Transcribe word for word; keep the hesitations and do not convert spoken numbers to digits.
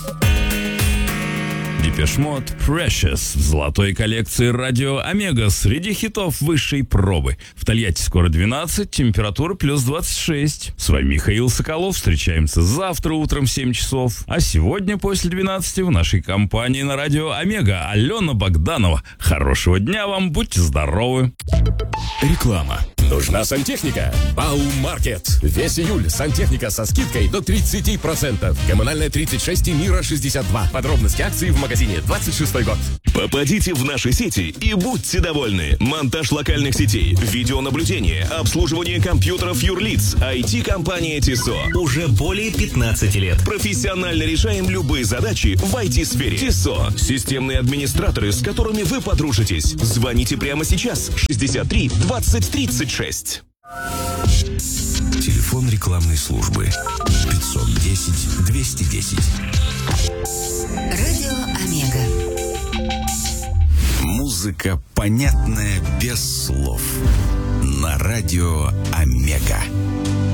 Депеш Мод Precious в золотой коллекции радио Омега среди хитов высшей пробы. В Тольятти скоро двенадцать, температура плюс двадцать шесть. С вами Михаил Соколов. Встречаемся завтра утром в семь часов. А сегодня после двенадцати в нашей компании на радио Омега Алена Богданова. Хорошего дня вам, будьте здоровы. Реклама. Нужна сантехника? Баумаркет. Весь июль сантехника со скидкой до тридцати процентов. Коммунальная тридцать шесть и Мира шестьдесят два. Подробности акции в магазине двадцать шестой год. Попадите в наши сети и будьте довольны. Монтаж локальных сетей, видеонаблюдение, обслуживание компьютеров юрлиц, ай ти-компания ТИСО. Уже более пятнадцати лет. Профессионально решаем любые задачи в ай ти-сфере. ТИСО. Системные администраторы, с которыми вы подружитесь. Звоните прямо сейчас. шестьдесят три двадцать тридцать шесть. Телефон рекламной службы пятьсот десять двести десять. Радио Омега. Музыка, понятная без слов. На радио Омега.